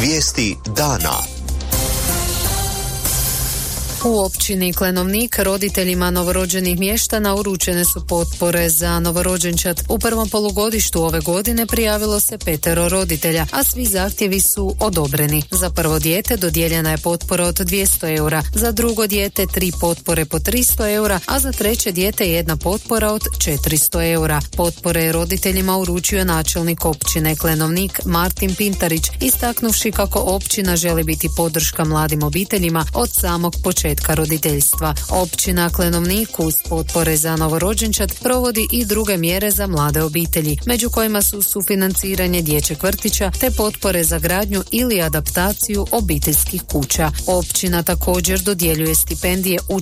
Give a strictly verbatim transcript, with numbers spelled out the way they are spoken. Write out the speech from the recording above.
Vijesti dana. U općini Klenovnik roditeljima novorođenih mještana uručene su potpore za novorođenčad. U prvom polugodištu ove godine prijavilo se petero roditelja, a svi zahtjevi su odobreni. Za prvo dijete dodijeljena je potpora od dvjesto eura, za drugo dijete tri potpore po tristo eura, a za treće dijete jedna potpora od četiristo eura. Potpore roditeljima uručuje načelnik općine Klenovnik Martin Pintarić, istaknuvši kako općina želi biti podrška mladim obiteljima od samog početka roditeljstva. Općina Klenovnik uz potpore za novorođenčad provodi i druge mjere za mlade obitelji, među kojima su sufinanciranje dječjeg vrtića te potpore za gradnju ili adaptaciju obiteljskih kuća. Općina također dodjeljuje stipendije